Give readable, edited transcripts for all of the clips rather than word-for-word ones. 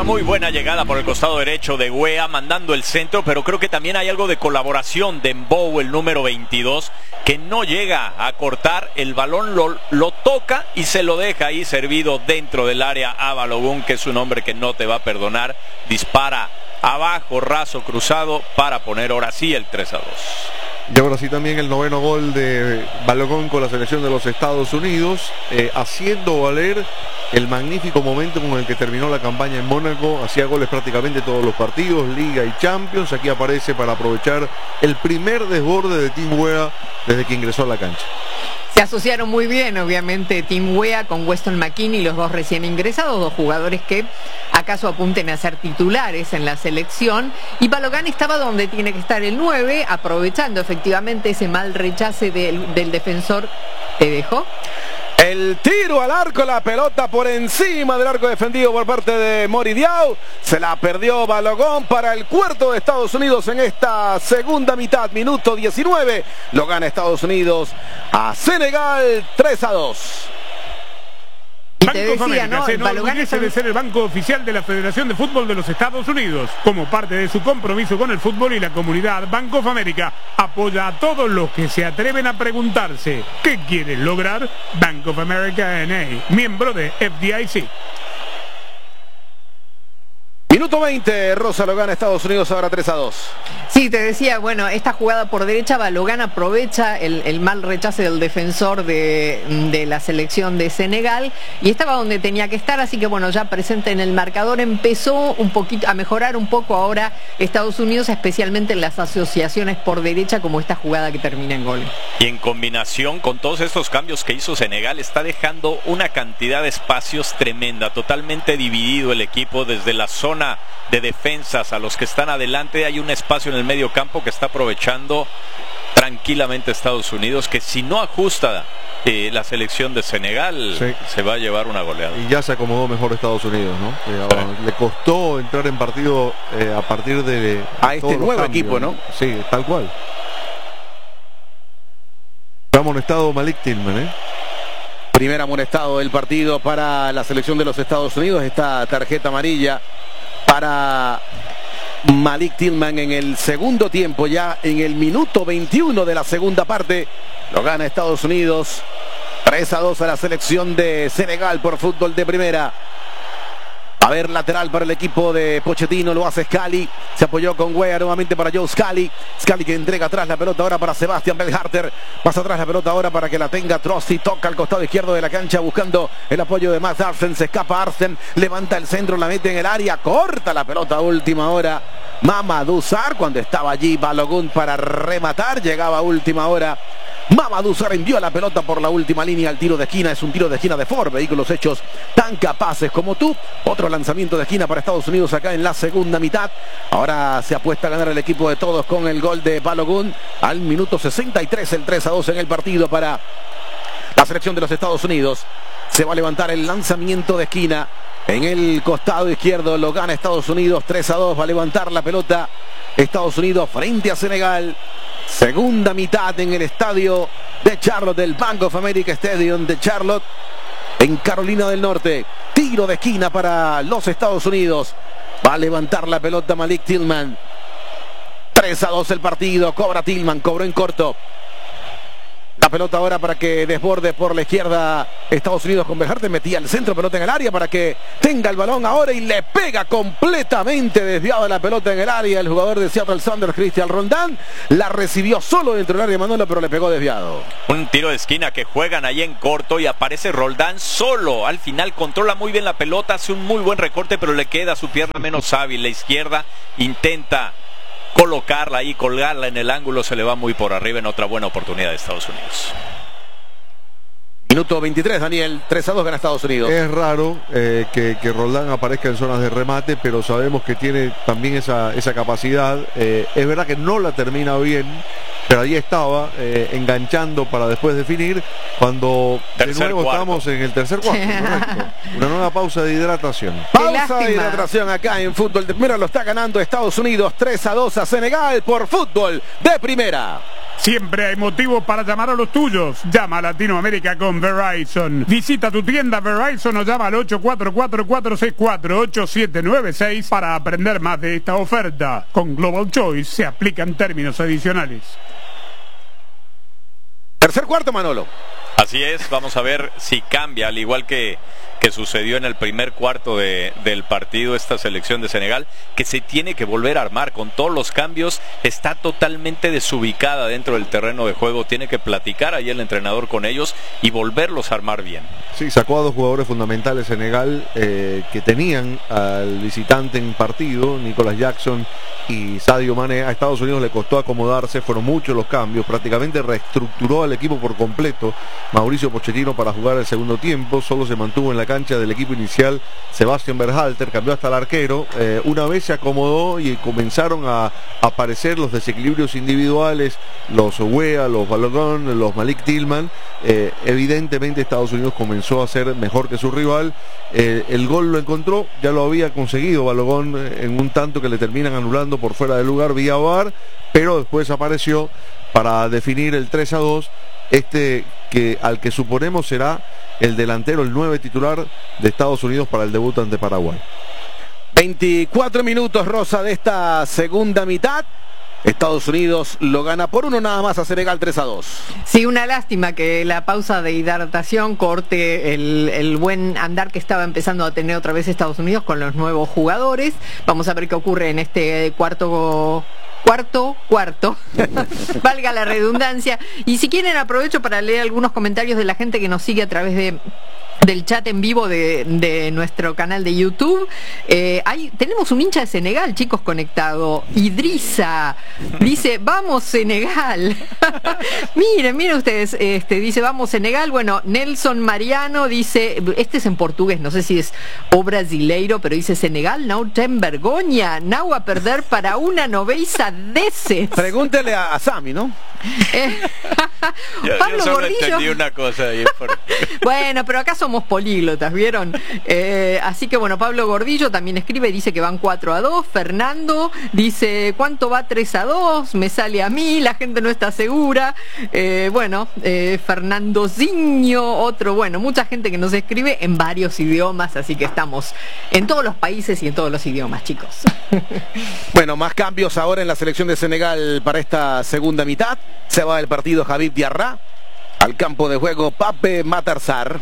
una muy buena llegada por el costado derecho de Weah, mandando el centro, pero creo que también hay algo de colaboración de Mbow, el número 22, que no llega a cortar el balón, lo toca y se lo deja ahí servido dentro del área a Balogun, que es un hombre que no te va a perdonar. Dispara abajo, raso, cruzado, para poner ahora sí el 3-2. Y ahora sí también el noveno gol de Balogun con la selección de los Estados Unidos, haciendo valer el magnífico momento con el que terminó la campaña en Mónaco. Hacía goles prácticamente todos los partidos, Liga y Champions. Aquí aparece para aprovechar el primer desborde de Tim Weah desde que ingresó a la cancha. Se asociaron muy bien, obviamente, Tim Weah con Weston McKennie, los dos recién ingresados, dos jugadores que acaso apunten a ser titulares en la selección. Y Balogun estaba donde tiene que estar, el 9, aprovechando efectivamente ese mal rechace del defensor. ¿Te dejó? El tiro al arco, la pelota por encima del arco defendido por parte de Mori Diaw. Se la perdió Balogun para el cuarto de Estados Unidos en esta segunda mitad. Minuto 19. Lo gana Estados Unidos a Senegal 3-2. Y te decía, ¿no? Se enorgullece de ser el banco oficial de la Federación de Fútbol de los Estados Unidos. Como parte de su compromiso con el fútbol y la comunidad, Bank of America apoya a todos los que se atreven a preguntarse ¿qué quieren lograr? Bank of America N.A., miembro de FDIC. Minuto 20, Rosa, lo gana Estados Unidos ahora 3-2. Sí, te decía, bueno, esta jugada por derecha, Balogun aprovecha el mal rechace del defensor de la selección de Senegal y estaba donde tenía que estar, así que bueno, ya presente en el marcador, empezó un poquito a mejorar un poco ahora Estados Unidos, especialmente en las asociaciones por derecha, como esta jugada que termina en gol. Y en combinación con todos estos cambios que hizo Senegal, está dejando una cantidad de espacios tremenda, totalmente dividido el equipo desde la zona de defensas a los que están adelante. Hay un espacio en el medio campo que está aprovechando tranquilamente Estados Unidos, que si no ajusta la selección de Senegal, sí, se va a llevar una goleada. Y ya se acomodó mejor Estados Unidos, ¿no? Le costó entrar en partido a partir de a este nuevo equipo, ¿no? Sí, tal cual. Amonestado Malik Tillman, Primer amonestado del partido para la selección de los Estados Unidos. Esta tarjeta amarilla para Malik Tillman en el segundo tiempo, ya en el minuto 21 de la segunda parte. Lo gana Estados Unidos 3-2 a la selección de Senegal por fútbol de primera. A ver, lateral para el equipo de Pochettino, lo hace Scally, se apoyó con Weah nuevamente para Joe Scally, Scally que entrega atrás la pelota ahora para Sebastian Belharter, pasa atrás la pelota ahora para que la tenga Trossi, toca al costado izquierdo de la cancha buscando el apoyo de Max Arsen, se escapa Arsen, levanta el centro, la mete en el área, corta la pelota a última hora Mamadou Sarr, cuando estaba allí Balogun para rematar, llegaba a última hora Mamadou Sarr, envió la pelota por la última línea al tiro de esquina. Es un tiro de esquina de Ford, vehículos hechos tan capaces como tú. Otro lanzamiento de esquina para Estados Unidos acá en la segunda mitad. Ahora se apuesta a ganar el equipo de todos con el gol de Balogun al minuto 63, el 3-2 en el partido para la selección de los Estados Unidos. Se va a levantar el lanzamiento de esquina en el costado izquierdo, lo gana Estados Unidos 3-2, va a levantar la pelota Estados Unidos frente a Senegal. Segunda mitad en el estadio de Charlotte, del Bank of America Stadium de Charlotte, en Carolina del Norte. Tiro de esquina para los Estados Unidos. Va a levantar la pelota Malik Tillman. 3-2 el partido. Cobra Tillman, cobró en corto. La pelota ahora para que desborde por la izquierda Estados Unidos con Belharter, metía el centro, pelota en el área para que tenga el balón ahora y le pega completamente desviado la pelota en el área. El jugador de Seattle Sounders, Cristian Roldán, la recibió solo dentro del área Manolo, pero le pegó desviado. Un tiro de esquina que juegan ahí en corto y aparece Roldán solo. Al final controla muy bien la pelota, hace un muy buen recorte, pero le queda su pierna menos hábil. La izquierda intenta colocarla ahí, colgarla en el ángulo, se le va muy por arriba en otra buena oportunidad de Estados Unidos. Minuto 23, Daniel, 3-2 gana Estados Unidos. Es raro que Roldán aparezca en zonas de remate, pero sabemos que tiene también esa capacidad. Es verdad que no la termina bien, pero ahí estaba enganchando para después definir, cuando de nuevo estamos en el tercer cuarto, correcto. Una nueva pausa de hidratación. Pausa de hidratación acá en fútbol de primera, lo está ganando Estados Unidos 3-2 a Senegal por fútbol de primera. Siempre hay motivos para llamar a los tuyos. Llama a Latinoamérica con Verizon. Visita tu tienda Verizon o llama al 844-464-8796 para aprender más de esta oferta. Con Global Choice se aplican términos adicionales. Tercer cuarto, Manolo. Así es, vamos a ver si cambia, al igual que sucedió en el primer cuarto del partido, esta selección de Senegal, que se tiene que volver a armar con todos los cambios. Está totalmente desubicada dentro del terreno de juego, tiene que platicar ahí el entrenador con ellos y volverlos a armar bien. Sí, sacó a dos jugadores fundamentales Senegal que tenían al visitante en partido, Nicolas Jackson y Sadio Mané. A Estados Unidos le costó acomodarse, fueron muchos los cambios, prácticamente reestructuró al equipo por completo Mauricio Pochettino para jugar el segundo tiempo. Solo se mantuvo en la cancha del equipo inicial Sebastian Berhalter, cambió hasta el arquero. Una vez se acomodó y comenzaron a aparecer los desequilibrios individuales, los Weah, los Balogun, los Malik Tillman. Evidentemente Estados Unidos comenzó a ser mejor que su rival. El gol lo encontró, ya lo había conseguido Balogun en un tanto que le terminan anulando por fuera de lugar vía VAR, pero después apareció para definir el 3-2, al que suponemos será el delantero, el 9 titular de Estados Unidos para el debut ante Paraguay. 24 minutos, Rosa, de esta segunda mitad. Estados Unidos lo gana por 1 nada más a Senegal, 3-2. Sí, una lástima que la pausa de hidratación corte el buen andar que estaba empezando a tener otra vez Estados Unidos con los nuevos jugadores. Vamos a ver qué ocurre en este cuarto, valga la redundancia. Y si quieren, aprovecho para leer algunos comentarios de la gente que nos sigue a través del chat en vivo de nuestro canal de YouTube. Tenemos un hincha de Senegal, chicos, conectado. Idrisa dice, vamos Senegal. miren ustedes, dice, vamos Senegal. Bueno, Nelson Mariano dice, este es en portugués, no sé si es o brasileiro, pero dice, Senegal no ten vergoña, no a perder para una noveiza deces. Pregúntele a Sami, ¿no? Pablo yo solo Gordillo entendí una cosa ahí bueno, pero acá somos políglotas, ¿vieron? Así que bueno, Pablo Gordillo también escribe, dice que van 4-2. Fernando dice, ¿cuánto va? 3-2, me sale a mí, la gente no está segura. Fernando Ziño, otro, bueno, mucha gente que nos escribe en varios idiomas, así que estamos en todos los países y en todos los idiomas, chicos. Bueno, más cambios ahora en la selección de Senegal para esta segunda mitad. Se va el partido Habib Diarra. Al campo de juego Pape Matar Sarr.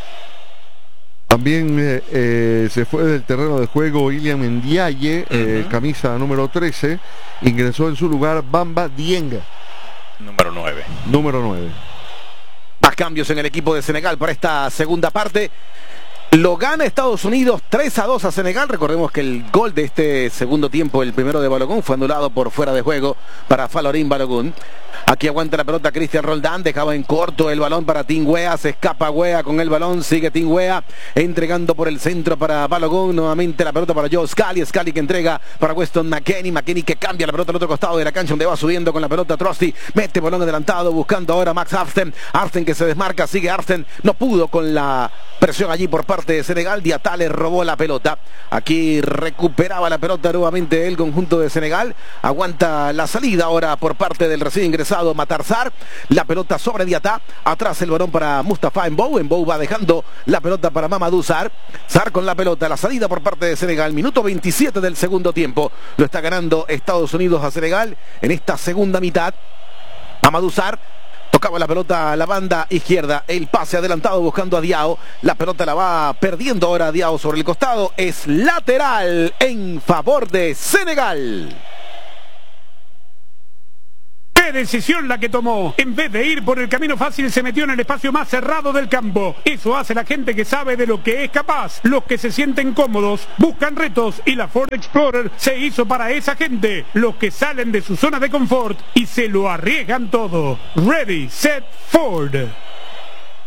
También se fue del terreno de juego Ilian Ndiaye, camisa número 13. Ingresó en su lugar Bamba Dieng, número 9. Más cambios en el equipo de Senegal para esta segunda parte. Lo gana Estados Unidos 3-2 a Senegal. Recordemos que el gol de este segundo tiempo, el primero de Balogun, fue anulado por fuera de juego para Falorín Balogun. Aquí aguanta la pelota Cristian Roldán, dejaba en corto el balón para Tim Weah, se escapa Weah con el balón, sigue Tim Weah entregando por el centro para Balogun, nuevamente la pelota para Joe Scally que entrega para Weston McKennie que cambia la pelota al otro costado de la cancha donde va subiendo con la pelota Trusty, mete balón adelantado buscando ahora Max Arsten que se desmarca, sigue Arsten, no pudo con la presión allí por parte de Senegal. Diatta le robó la pelota, aquí recuperaba la pelota nuevamente el conjunto de Senegal, aguanta la salida ahora por parte del recién ingresado Matar Sarr, la pelota sobre Diatta, atrás el balón para Mustafa Mbou va dejando la pelota para Mamadou Sarr con la pelota, la salida por parte de Senegal, minuto 27 del segundo tiempo, lo está ganando Estados Unidos a Senegal en esta segunda mitad. Mamadou Sarr tocaba la pelota a la banda izquierda, el pase adelantado buscando a Diao, la pelota la va perdiendo ahora Diao sobre el costado, es lateral en favor de Senegal. ¡Qué decisión la que tomó! En vez de ir por el camino fácil, se metió en el espacio más cerrado del campo. Eso hace la gente que sabe de lo que es capaz. Los que se sienten cómodos, buscan retos, y la Ford Explorer se hizo para esa gente. Los que salen de su zona de confort y se lo arriesgan todo. Ready, set, Ford.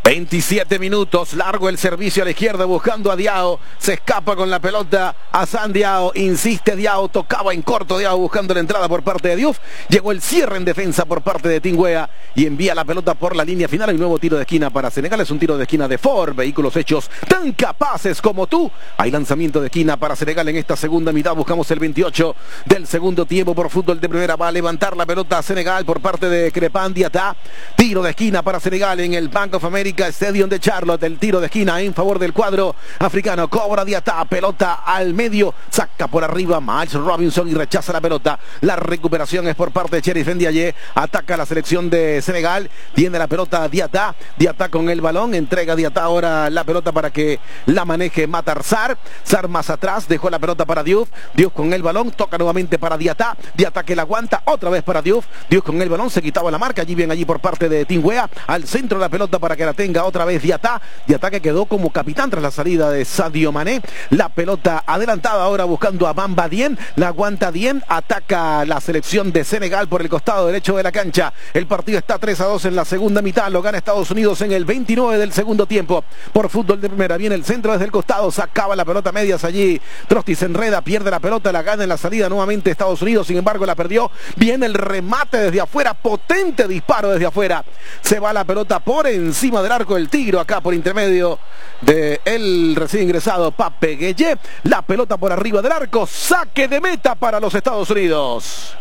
27 minutos, largo el servicio a la izquierda buscando a Diao, se escapa con la pelota a San Diao, insiste Diao, tocaba en corto Diao buscando la entrada por parte de Diouf, llegó el cierre en defensa por parte de Tingwea y envía la pelota por la línea final. Hay un nuevo tiro de esquina para Senegal, es un tiro de esquina de Ford, vehículos hechos tan capaces como tú. Hay lanzamiento de esquina para Senegal en esta segunda mitad, buscamos el 28 del segundo tiempo por fútbol de primera. Va a levantar la pelota a Senegal por parte de Crepin Diatta, tiro de esquina para Senegal en el Bank of America Stadium de Charlotte, el tiro de esquina en favor del cuadro africano. Cobra Diatta, pelota al medio, saca por arriba Miles Robinson y rechaza la pelota. La recuperación es por parte de Cherif Ndiaye, ataca la selección de Senegal, tiene la pelota Diatta, Diatta con el balón, entrega Diatta ahora la pelota para que la maneje Matar Sarr. Sarr más atrás, dejó la pelota para Diouf, Diouf con el balón, toca nuevamente para Diatta, Diatta que la aguanta, otra vez para Diouf, Diouf con el balón, se quitaba la marca, allí bien allí por parte de Tingwea, al centro la pelota para que la tenga otra vez Diatta, Diatta que quedó como capitán tras la salida de Sadio Mané, la pelota adelantada ahora buscando a Bamba Dieng, la aguanta Dieng, ataca la selección de Senegal por el costado derecho de la cancha. El partido está 3-2 en la segunda mitad, lo gana Estados Unidos en el 29 del segundo tiempo. Por fútbol de primera, viene el centro desde el costado, sacaba la pelota medias allí, Trosti se enreda, pierde la pelota, la gana en la salida nuevamente Estados Unidos, sin embargo la perdió. Viene el remate desde afuera, potente disparo desde afuera, se va la pelota por encima del arco del tiro acá por intermedio de el recién ingresado Pape Gueye, la pelota por arriba del arco, saque de meta para los Estados Unidos.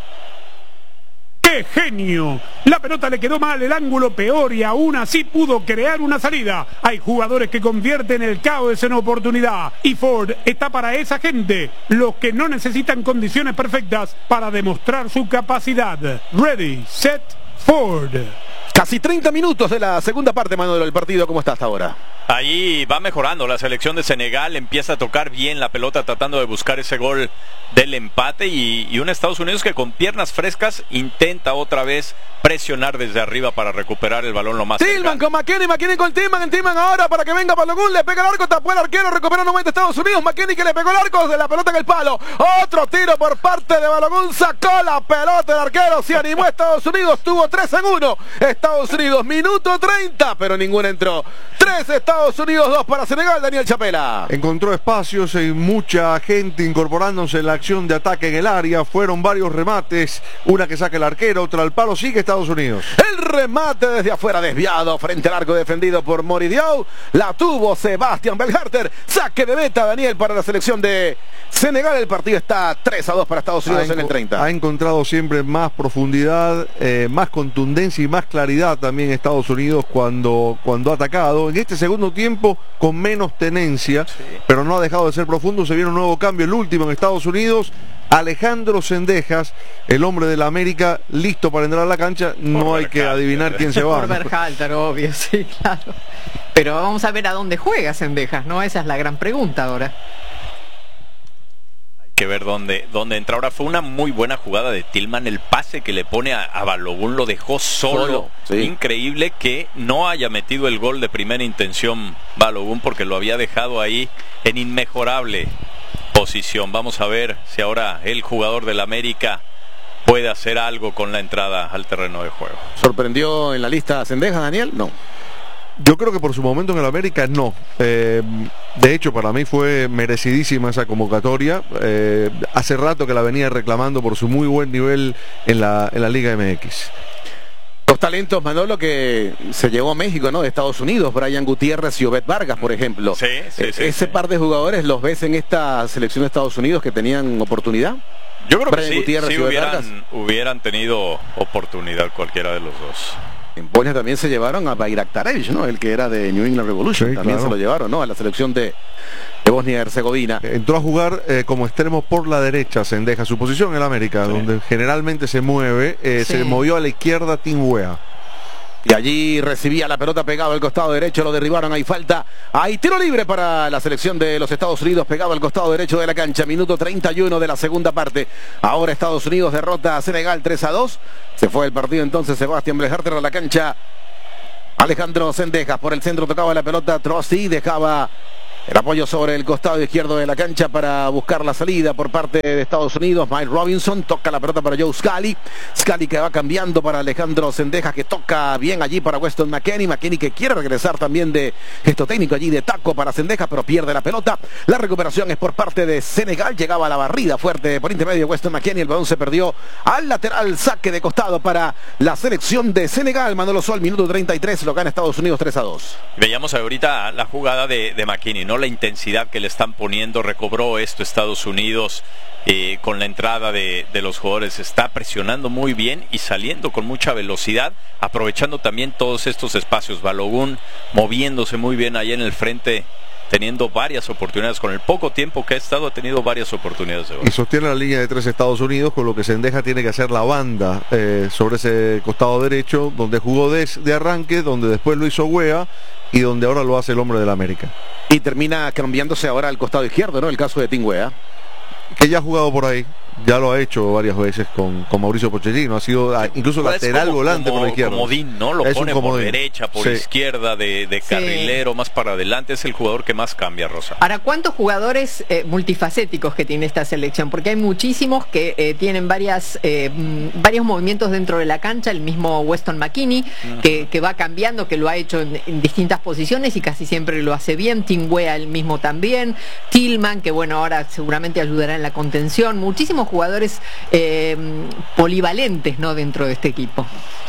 ¡Qué genio! La pelota le quedó mal, el ángulo peor y aún así pudo crear una salida. Hay jugadores que convierten el caos en oportunidad y Ford está para esa gente, los que no necesitan condiciones perfectas para demostrar su capacidad. Ready, set, Ford. Casi 30 minutos de la segunda parte, Manolo, del partido. ¿Cómo está hasta ahora? Ahí va mejorando la selección de Senegal, empieza a tocar bien la pelota tratando de buscar ese gol del empate y un Estados Unidos que con piernas frescas intenta otra vez presionar desde arriba para recuperar el balón lo más Tillman con McKennie, McKennie con Tillman, el Tillman ahora para que venga Balogun, le pega el arco, tapó el arquero, recupera nuevamente Estados Unidos, McKennie que le pegó el arco de la pelota en el palo, otro tiro por parte de Balogun, sacó la pelota el arquero, se animó Estados Unidos, tuvo 3-1, Estados Unidos, minuto 30, pero ninguna entró, 3 Estados Unidos, 2 para Senegal, Daniel Chapela. Encontró espacios y mucha gente incorporándose en la acción de ataque en el área, fueron varios remates, una que saca el arquero, otra al palo, sigue Estados Unidos. El remate desde afuera desviado frente al arco defendido por Mori Diaw, la tuvo Sebastián Belharter, saque de meta Daniel para la selección de Senegal. El partido está 3-2 para Estados Unidos en el 30. Ha encontrado siempre más profundidad, más contundencia y más claridad también Estados Unidos cuando ha atacado. En este segundo tiempo con menos tenencia, sí, pero no ha dejado de ser profundo. Se viene un nuevo cambio, el último en Estados Unidos. Alejandro Sendejas, el hombre de la América, listo para entrar a la cancha. No hay que adivinar quién se va. Por Berhalter, obvio, sí, claro. Pero vamos a ver a dónde juega Sendejas, ¿no? Esa es la gran pregunta ahora. Hay que ver dónde entra. Ahora fue una muy buena jugada de Tillman, el pase que le pone a Balogun lo dejó solo. Sí. Increíble que no haya metido el gol de primera intención Balogun, porque lo había dejado ahí en inmejorable posición. Vamos a ver si ahora el jugador del América puede hacer algo con la entrada al terreno de juego. ¿Sorprendió en la lista Sendejas, Daniel? No. Yo creo que por su momento en el América no. De hecho, para mí fue merecidísima esa convocatoria. Hace rato que la venía reclamando por su muy buen nivel en la Liga MX. Los talentos, Manolo, que se llevó a México, ¿no? De Estados Unidos, Brian Gutiérrez y Obed Vargas, por ejemplo. Sí, ese par de jugadores, ¿los ves en esta selección de Estados Unidos que tenían oportunidad? Yo creo Brian que Gutiérrez y hubieran tenido oportunidad cualquiera de los dos. En Bosnia también se llevaron a Bayraktarevich, ¿no? El que era de New England Revolution, sí, también claro. Se lo llevaron, ¿no? A la selección de Bosnia y Herzegovina. Entró a jugar como extremo por la derecha, Sendejas, su posición en el América, sí, donde generalmente se mueve, sí. Se movió a la izquierda Tingwea. Y allí recibía la pelota pegado al costado derecho, lo derribaron, hay falta, hay tiro libre para la selección de los Estados Unidos, pegado al costado derecho de la cancha, minuto 31 de la segunda parte. Ahora Estados Unidos derrota a Senegal 3-2, se fue el partido entonces Sebastián Belharter a la cancha. Alejandro Sendejas por el centro tocaba la pelota, Trosti dejaba El apoyo sobre el costado izquierdo de la cancha para buscar la salida por parte de Estados Unidos. Mike Robinson toca la pelota para Joe Scally. Scally que va cambiando para Alejandro Sendejas, que toca bien allí para Weston McKennie. McKennie que quiere regresar también de gesto técnico allí de taco para Sendejas, pero pierde la pelota. La recuperación es por parte de Senegal. Llegaba la barrida fuerte por intermedio de Weston McKennie. El balón se perdió al lateral. Saque de costado para la selección de Senegal. Manolo Sol, minuto 33. Lo gana Estados Unidos 3-2. Veíamos ahorita la jugada de McKennie, ¿no? La intensidad que le están poniendo, recobró esto Estados Unidos con la entrada de los jugadores, está presionando muy bien y saliendo con mucha velocidad, aprovechando también todos estos espacios. Balogun moviéndose muy bien ahí en el frente, teniendo varias oportunidades. Con el poco tiempo que ha estado, ha tenido varias oportunidades de gol. Y sostiene la línea de 3 Estados Unidos, con lo que Sendejas tiene que hacer la banda sobre ese costado derecho, donde jugó de arranque, donde después lo hizo Wea y donde ahora lo hace el hombre del América. Y termina cambiándose ahora al costado izquierdo, ¿no? El caso de Tim Wea, que ya ha jugado por ahí, ya lo ha hecho varias veces con Mauricio Pochettino, ha sido incluso lateral volante por la izquierda. Comodín, ¿no? Lo pone por derecha, por izquierda, de carrilero, más para adelante. Es el jugador que más cambia, Rosa. Ahora, ¿cuántos jugadores multifacéticos que tiene esta selección? Porque hay muchísimos que tienen varios movimientos dentro de la cancha. El mismo Weston McKennie, que va cambiando, que lo ha hecho en distintas posiciones y casi siempre lo hace bien. Tim Wea el mismo también. Tillman, que bueno, ahora seguramente ayudará en la contención. Muchísimos jugadores polivalentes, ¿no?, dentro de este equipo.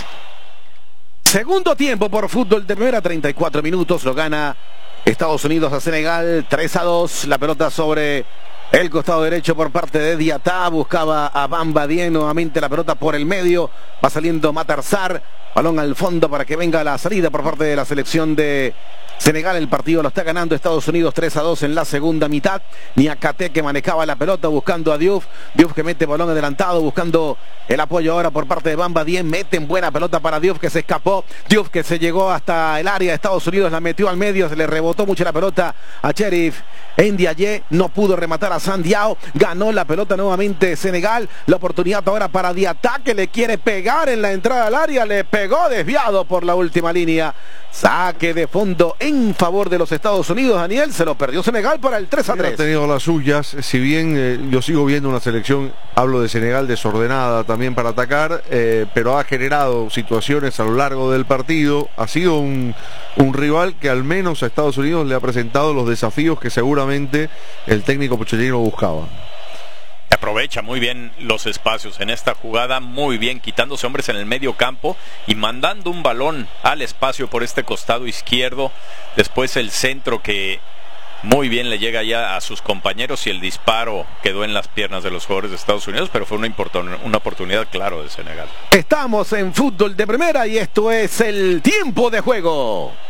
Segundo tiempo por fútbol de primera, 34 minutos, lo gana Estados Unidos a Senegal, 3-2, la pelota sobre el costado derecho por parte de Diatá, buscaba a Bamba Dieng, nuevamente la pelota por el medio, va saliendo Matarsar, balón al fondo para que venga la salida por parte de la selección de Senegal. El partido lo está ganando Estados Unidos 3-2 en la segunda mitad. Niakate que manejaba la pelota buscando a Diouf. Diouf que mete balón adelantado buscando el apoyo ahora por parte de Bamba Dieng. Meten buena pelota para Diouf que se escapó. Diouf que se llegó hasta el área de Estados Unidos. La metió al medio. Se le rebotó mucho la pelota a Cherif Ndiaye. No pudo rematar a Sandiao. Ganó la pelota nuevamente Senegal. La oportunidad ahora para Diatá que le quiere pegar en la entrada al área. Le pegó desviado por la última línea. Saque de fondo en favor de los Estados Unidos. Daniel, se lo perdió Senegal para el 3-3. Ha tenido las suyas, si bien yo sigo viendo una selección, hablo de Senegal, desordenada también para atacar, pero ha generado situaciones a lo largo del partido. Ha sido un rival que al menos a Estados Unidos le ha presentado los desafíos que seguramente el técnico Pochettino buscaba. Aprovecha muy bien los espacios en esta jugada, muy bien, quitándose hombres en el medio campo y mandando un balón al espacio por este costado izquierdo. Después el centro que muy bien le llega ya a sus compañeros y el disparo quedó en las piernas de los jugadores de Estados Unidos, pero fue una oportunidad, claro, de Senegal. Estamos en fútbol de primera y esto es el tiempo de juego.